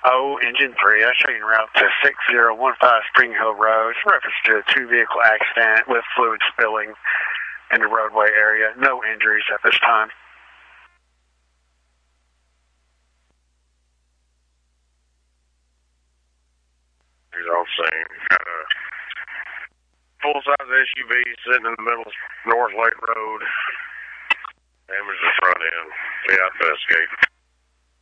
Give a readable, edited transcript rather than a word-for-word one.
Oh, Engine 3, I show you en route to 6015 Spring Hill Road. It's reference to a two-vehicle accident with fluid spilling in the roadway area. No injuries at this time. He's all saying, got a full-size SUV sitting in the middle of North Lake Road. Damaged the front end. We have to escape.